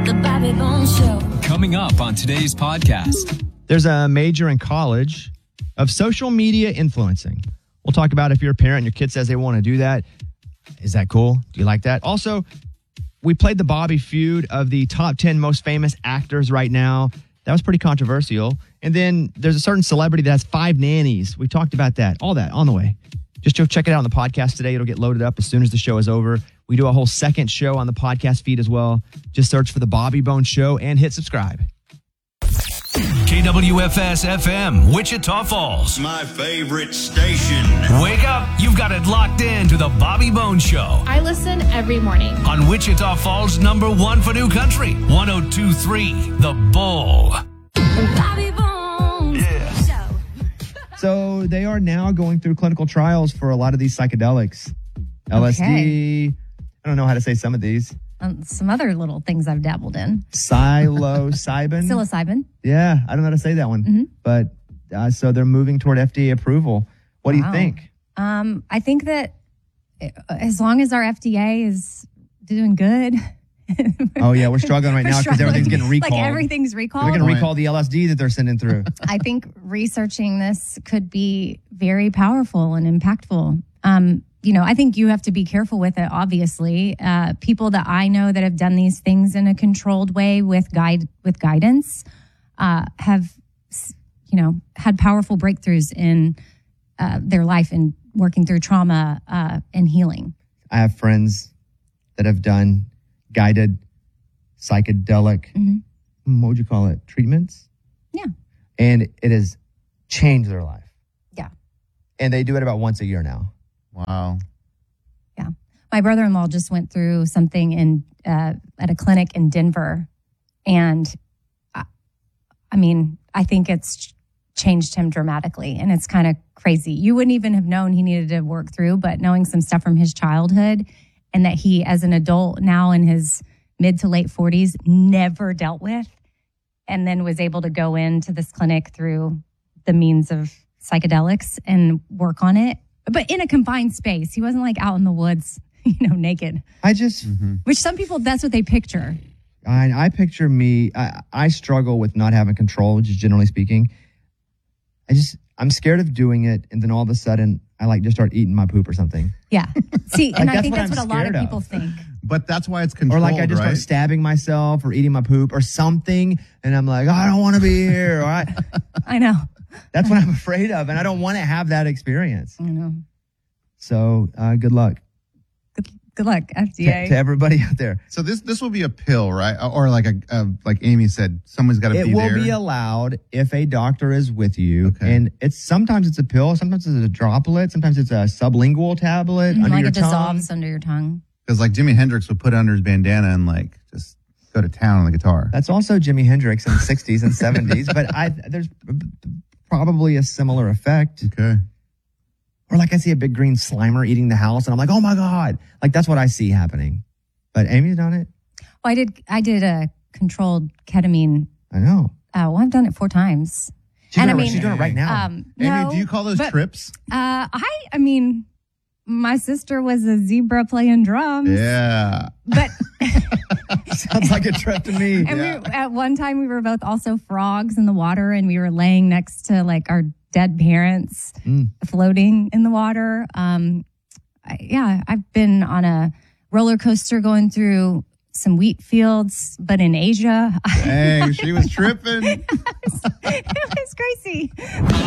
The Bobby Bones Show. Coming up on today's podcast. There's a major in college of social media influencing. We'll talk about if you're a parent and your kid says they want to do that. Is that cool? Do you like that? Also, we played the Bobby feud of the top 10 most famous actors right now. That was pretty controversial. And then there's a certain celebrity that has 5 nannies. We talked about that. All that on the way. Just go check it out on the podcast today. It'll get loaded up as soon as the show is over. We do a whole second show on the podcast feed as well. Just search for the Bobby Bones Show and hit subscribe. KWFS-FM, Wichita Falls. My favorite station. Wake up. You've got it locked in to the Bobby Bones Show. I listen every morning. On Wichita Falls' #1 for new country, 102.3 The Bull. The Bobby Bones Show. So they are now going through clinical trials for a lot of these psychedelics. LSD. I don't know how to say some of these. Some other little things I've dabbled in. Psilocybin. Psilocybin. Yeah, I don't know how to say that one. Mm-hmm. But so they're moving toward FDA approval. What do you think? I think that as long as our FDA is doing good. Oh, yeah, we're struggling right now because everything's getting recalled. Like everything's recalled. They're going to recall the LSD that they're sending through. I think researching this could be very powerful and impactful. I think you have to be careful with it, obviously. People that I know that have done these things in a controlled way with guidance have, had powerful breakthroughs in their life and working through trauma and healing. I have friends that have done guided psychedelic, what would you call it, treatments? Yeah. And it has changed their life. Yeah. And they do it about once a year now. Wow. Yeah. My brother-in-law just went through something at a clinic in Denver. And I think it's changed him dramatically. And it's kind of crazy. You wouldn't even have known he needed to work through, but knowing some stuff from his childhood and that he, as an adult now in his mid to late 40s, never dealt with, and then was able to go into this clinic through the means of psychedelics and work on it. But in a confined space. He wasn't like out in the woods, naked. Which some people, that's what they picture. I picture me, I struggle with not having control, just generally speaking. I'm scared of doing it. And then all of a sudden I just start eating my poop or something. Yeah. See, and I think that's what a lot of scared people think. But that's why it's controlled, or I just start stabbing myself or eating my poop or something. And I'm like, I don't want to be here. Or I know. That's what I'm afraid of. And I don't want to have that experience. I know. So good luck. Good luck, FDA. To everybody out there. So this will be a pill, right? Or like like Amy said, someone's got to be there. It will be allowed if a doctor is with you. Okay. And sometimes it's a pill, sometimes it's a droplet, sometimes it's a sublingual tablet under like your it tongue. dissolves under your tongue. Because like Jimi Hendrix would put it under his bandana and just go to town on the guitar. That's also Jimi Hendrix in the 60s and 70s. But there's probably a similar effect. Okay. Or I see a big green Slimer eating the house, and I'm like, oh my God. That's what I see happening. But Amy's done it. Well, I did a controlled ketamine. I know. I've done it 4 times. She's doing it right now. Amy, no, do you call those trips? My sister was a zebra playing drums. Yeah. But sounds like a trip to me. And at one time we were both also frogs in the water, and we were laying next to our dead parents floating in the water. I've been on a roller coaster going through some wheat fields, but in Asia. Dang, she was tripping.